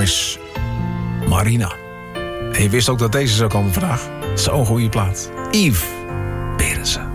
is Marina. En je wist ook dat deze zou komen vandaag. Zo'n goede plaat. Yves Berensen.